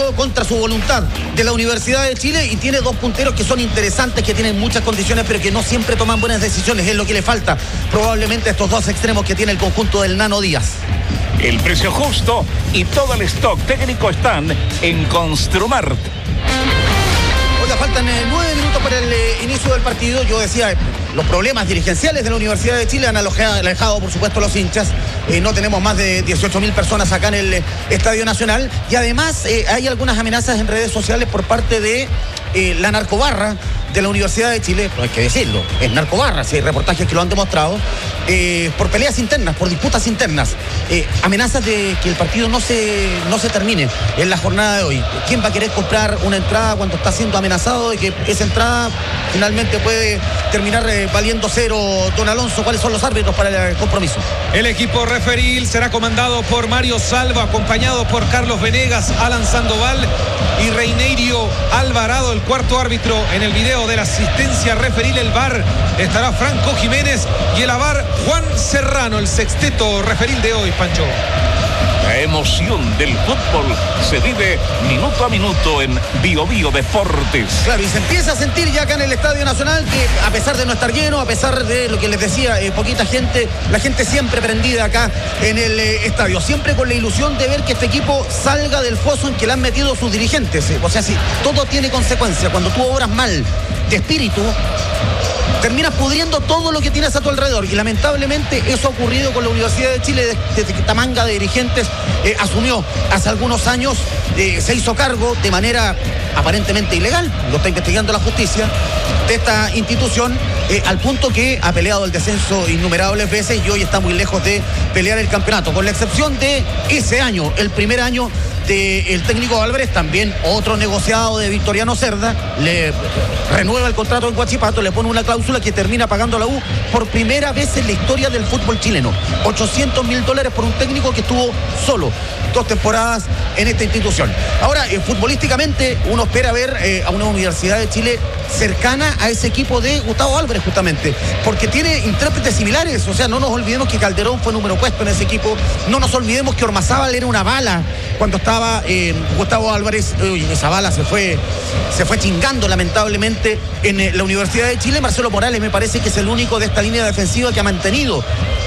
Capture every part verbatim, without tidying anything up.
salió contra su voluntad de la Universidad de Chile y tiene dos punteros que son interesantes, que tienen muchas condiciones, pero que no siempre toman buenas decisiones. Es lo que le falta probablemente a estos dos extremos que tiene el conjunto del Nano Díaz. El precio justo y todo el stock técnico están en Construmart. Oiga, faltan eh, nueve minutos para el eh, inicio del partido. Yo decía, eh, los problemas dirigenciales de la Universidad de Chile han alojado, alejado, por supuesto, los hinchas. Eh, no tenemos más de dieciocho mil personas acá en el eh, Estadio Nacional. Y además eh, hay algunas amenazas en redes sociales por parte de eh, la narcobarra de la Universidad de Chile. No hay que decirlo, es narcobarra, si hay reportajes que lo han demostrado, eh, por peleas internas, por disputas internas, eh, amenazas de que el partido no se, no se termine en la jornada de hoy. ¿Quién va a querer comprar una entrada cuando está siendo amenazado de que esa entrada finalmente puede terminar eh, valiendo cero? Don Alonso, ¿cuáles son los árbitros para el compromiso? El equipo referil será comandado por Mario Salva, acompañado por Carlos Venegas, Alan Sandoval y Reinerio Alvarado, el cuarto árbitro. En el video de la asistencia referil, el V A R, estará Franco Jiménez y el A V A R Juan Serrano, el sexteto referil de hoy, Pancho. La emoción del fútbol se vive minuto a minuto en Bio Bio Deportes. Claro, y se empieza a sentir ya acá en el Estadio Nacional que, a pesar de no estar lleno, a pesar de lo que les decía, eh, poquita gente, la gente siempre prendida acá en el eh, estadio, siempre con la ilusión de ver que este equipo salga del foso en que le han metido sus dirigentes. Eh. O sea, si todo tiene consecuencia, cuando tú obras mal de espíritu, terminas pudriendo todo lo que tienes a tu alrededor. Y lamentablemente eso ha ocurrido con la Universidad de Chile desde que esta manga de dirigentes eh, asumió hace algunos años, eh, se hizo cargo de manera aparentemente ilegal, lo está investigando la justicia, de esta institución, eh, al punto que ha peleado el descenso innumerables veces y hoy está muy lejos de pelear el campeonato, con la excepción de ese año, el primer año del técnico Álvarez. También otro negociado de Victoriano Cerda le renueva el contrato en Huachipato, le pone una cláusula que termina pagando a la U por primera vez en la historia del fútbol chileno, ochocientos mil dólares por un técnico que estuvo solo dos temporadas en esta institución. Ahora, eh, futbolísticamente uno espera ver eh, a una Universidad de Chile cercana a ese equipo de Gustavo Álvarez, justamente porque tiene intérpretes similares. O sea, no nos olvidemos que Calderón fue número puesto en ese equipo, no nos olvidemos que Ormazábal era una bala cuando estaba eh, Gustavo Álvarez. Uy, esa bala se fue se fue chingando lamentablemente en eh, la Universidad de Chile. Marcelo Morales me parece que es el único de esta línea defensiva que ha mantenido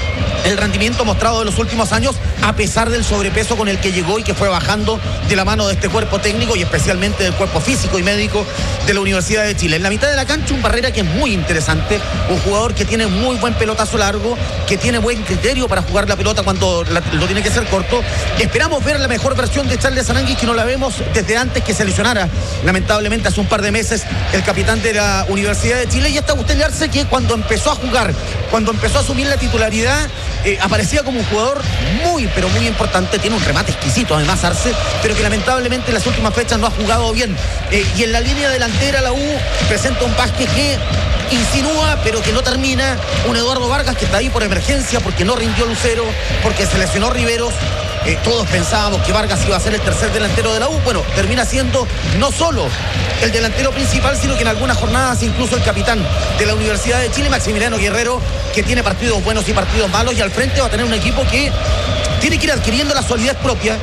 el rendimiento mostrado de los últimos años, a pesar del sobrepeso con el que llegó y que fue bajando de la mano de este cuerpo técnico y especialmente del cuerpo físico y médico de la Universidad de Chile. En la mitad de la cancha, un Barrera que es muy interesante, un jugador que tiene muy buen pelotazo largo, que tiene buen criterio para jugar la pelota cuando la, lo tiene que hacer corto. Esperamos ver la mejor versión de Charles Aranguis, que no la vemos desde antes que se lesionara, lamentablemente, hace un par de meses, el capitán de la Universidad de Chile. Y está Agustín Arce, que cuando empezó a jugar, cuando empezó a asumir la titularidad, Eh, aparecía como un jugador muy, pero muy importante. Tiene un remate exquisito, además, Arce, pero que lamentablemente en las últimas fechas no ha jugado bien. Eh, y en la línea delantera, la U presenta un Vázquez que insinúa, pero que no termina. Un Eduardo Vargas que está ahí por emergencia, porque no rindió Lucero, porque se lesionó Riveros. Eh, todos pensábamos que Vargas iba a ser el tercer delantero de la U. Bueno, termina siendo no solo el delantero principal, sino que en algunas jornadas incluso el capitán de la Universidad de Chile, Maximiliano Guerrero, que tiene partidos buenos y partidos malos, y al frente va a tener un equipo que tiene que ir adquiriendo la solidez propia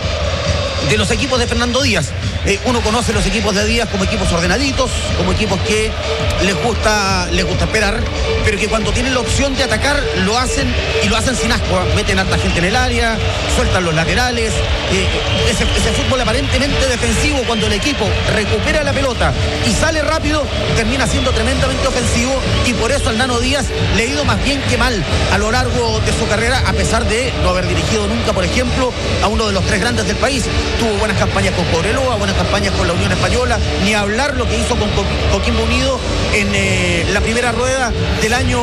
de los equipos de Fernando Díaz. Eh, uno conoce los equipos de Díaz como equipos ordenaditos, como equipos que les gusta, les gusta esperar, pero que cuando tienen la opción de atacar lo hacen, y lo hacen sin asco. Meten harta gente en el área, sueltan los laterales. Eh, ese, ese fútbol aparentemente defensivo, cuando el equipo recupera la pelota y sale rápido, termina siendo tremendamente ofensivo, y por eso al Nano Díaz le ha ido más bien que mal a lo largo de su carrera, a pesar de no haber dirigido nunca, por ejemplo, a uno de los tres grandes del país. Tuvo buenas campañas con Cobreloa, buenas campañas con la Unión Española, ni hablar lo que hizo con Coquimbo Unido en eh, la primera rueda del año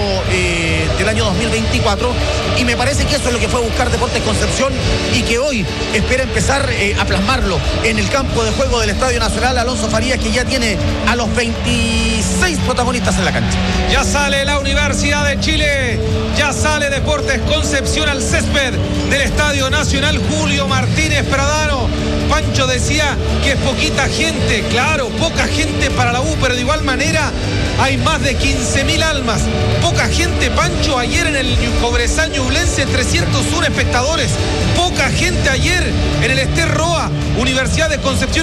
eh, del año dos mil veinticuatro, y me parece que eso es lo que fue a buscar Deportes Concepción, y que hoy espera empezar eh, a plasmarlo en el campo de juego del Estadio Nacional. Alonso Farías, que ya tiene a los veintiséis protagonistas en la cancha. Ya sale la Universidad de Chile, ya sale Deportes Concepción al césped del Estadio Nacional Julio Martínez Pradano. Pancho decía que es poquita gente, claro, poca gente para la U, pero de igual manera hay más de quince mil almas. Poca gente, Pancho, ayer en el Cobresal Ñublense, trescientos uno espectadores. Poca gente ayer en el Ester Roa, Universidad de Concepción.